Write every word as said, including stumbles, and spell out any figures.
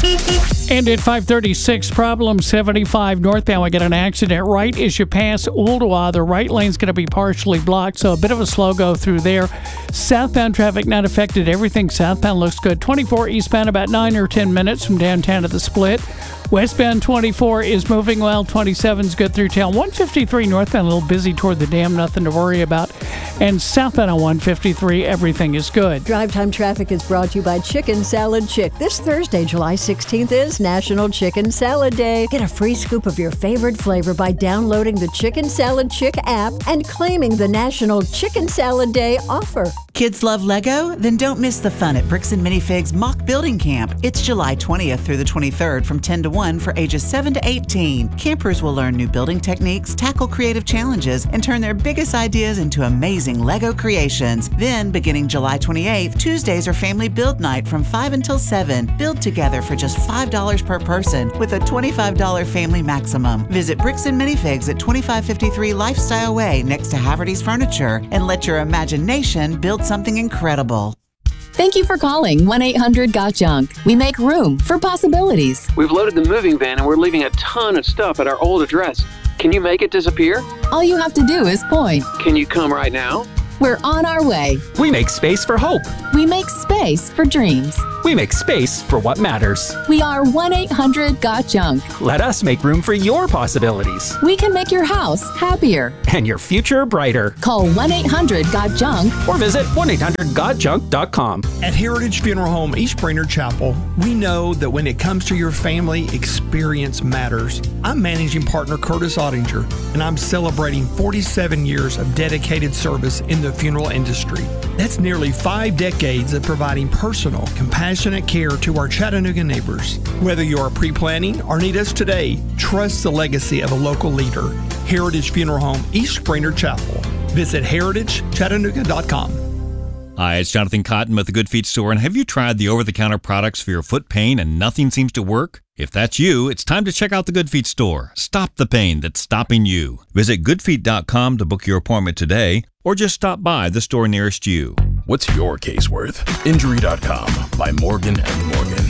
And at five thirty-six, problem seventy-five northbound. We get an accident right as you pass Ooltewah. The right lane's going to be partially blocked, so a bit of a slow go through there. Southbound traffic not affected. Everything southbound looks good. twenty-four eastbound about nine or ten minutes from downtown to the split. Westbound twenty-four is moving well. twenty-seven's good through town. one fifty-three northbound a little busy toward the dam. Nothing to worry about. And southbound on one fifty-three, everything is good. Drive Time Traffic is brought to you by Chicken Salad Chick. This Thursday, July sixteenth, is National Chicken Salad Day. Get a free scoop of your favorite flavor by downloading the Chicken Salad Chick app and claiming the National Chicken Salad Day offer. Kids love Lego? Then don't miss the fun at Bricks and Minifigs Mock Building Camp. It's July twentieth through the twenty-third from ten to one for ages seven to eighteen. Campers will learn new building techniques, tackle creative challenges, and turn their biggest ideas into amazing Lego creations. Then, beginning July twenty-eighth, Tuesdays are Family Build Night from five until seven. Build together for just five dollars per person with a twenty-five dollars family maximum. Visit Bricks and Minifigs at twenty-five fifty-three Lifestyle Way next to Haverty's Furniture and let your imagination build something incredible. Thank you for calling one eight hundred got junk. We make room for possibilities. We've loaded the moving van and we're leaving a ton of stuff at our old address. Can you make it disappear? All you have to do is point. Can you come right now? We're on our way. We make space for hope. We make space for dreams. We make space for what matters. We are one eight hundred got junk. Let us make room for your possibilities. We can make your house happier. And your future brighter. Call one eight hundred got junk or visit one eight hundred got junk dot com. At Heritage Funeral Home East Brainerd Chapel, we know that when it comes to your family, experience matters. I'm managing partner Curtis Ottinger, and I'm celebrating forty-seven years of dedicated service in the funeral industry. That's nearly five decades of providing personal, compassionate care to our Chattanooga neighbors. Whether you are pre-planning or need us today, trust the legacy of a local leader. Heritage Funeral Home East Brainerd Chapel. Visit heritage chattanooga dot com. Hi, it's Jonathan Cotton with the Good Feet Store, and have you tried the over-the-counter products for your foot pain and nothing seems to work? If that's you, it's time to check out the Good Feet Store. Stop the pain that's stopping you. Visit good feet dot com to book your appointment today, or just stop by the store nearest you. What's your case worth? Injury dot com by Morgan and Morgan.